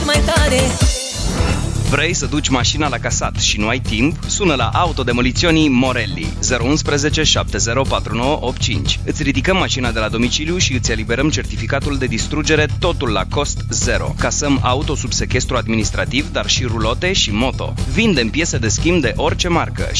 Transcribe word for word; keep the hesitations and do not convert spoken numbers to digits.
mai tare. Vrei să duci mașina la casat și nu ai timp? Sună la Autodemoliționii Morelli zero unu unu șapte zero patru nouă opt cinci. Îți ridicăm mașina de la domiciliu și îți eliberăm certificatul de distrugere, totul la cost zero. Casăm auto sub sechestru administrativ, dar și rulote și moto. Vindem piese de schimb de orice marcă